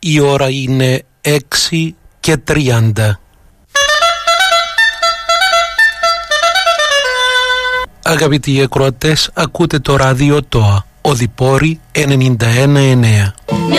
Η ώρα είναι 6:30. Αγαπητοί ακροατές, ακούτε το ράδιο ΤΟΑ, Οδυπόρη 91,9.